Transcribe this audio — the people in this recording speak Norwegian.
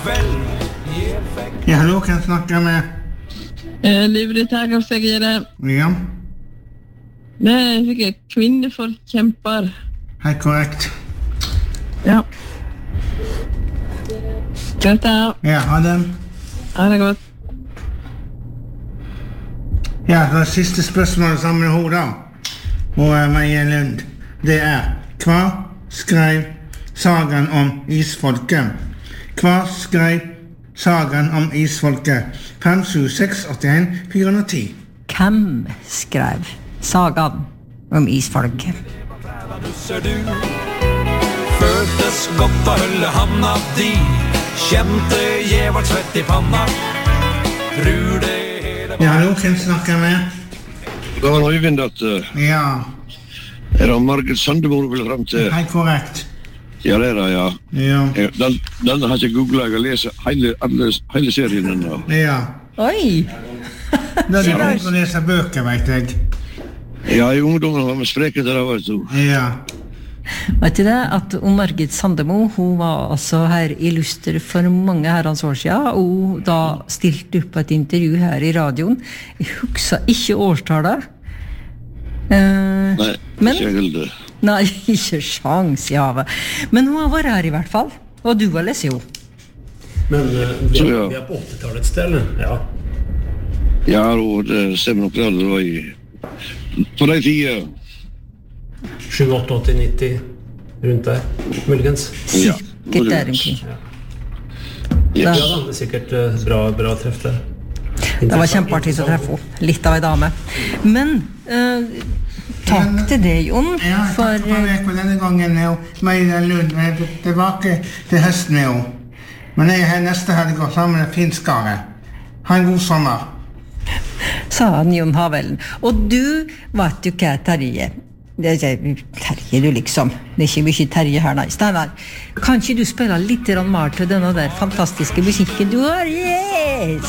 Ja, hallo, kan jeg snakke med? Livet her kan jeg gjøre. Ja, Det sikkert kvinneforkjemper. helt korrekt. Ja. Greit da. Ja, ha det. Ha det godt. Ja, det siste spørsmålet sammen med henne da. Og Marie Lund. Det hva skrev sagaen om isfolket? Hva skrev sagaen om isfolket? 5, 7, 6, 81, 410. Hvem skrev sagaen om isfolket? Føltes godt å holde handa di. Kjente jævart svett I panna. Tror det hele Ja, hallo, kan jeg snakke med? Det var Øyvind at Ja, det Margit Sandemo vil frem til. helt korrekt. Ja, det det, ja. Ja, Den har jeg googlet, jeg har lest hele serien ennå. ja. Oi! Da er det godt å lese bøker, vet jeg. Ja, I ungdommen var vi spreket der, vet du. Ja, Vet du det, at Margit Sandemo, hun var altså her I Luster for mange herrens år siden, og hun da stilte opp på et intervju her I radioen. Jeg husker ikke årstallet. Nei, Men- ikke helt. Nei, ikke sjans I havet. Men hun har vært her I hvert fall, og du har lest jo. Men Så, ja. vi på 80-tallet sted, eller? Ja. Ja, og det stemmer nok det var I... På de tida. 7, 8, 80, 90, rundt der, muligens. Ja. Sikkert der omkring. Ja, da, det sikkert bra treff der. Det var kjempeartig å treffe henne. Litt av en dame. Men takk til deg, Jon, ja, for takk for meg på denne gangen med Marie Lund. Jeg tilbake til høsten med henne. Men jeg her neste helg og sammen med Finskare. Ha en god sommer. sa han Jon Havellen. Og du vet jo hva Terje. Terje du liksom. Det ikke mye Terje her, nei. Steinar, kan ikke du spille litt mer til denne der fantastiske musikken du har? Yes!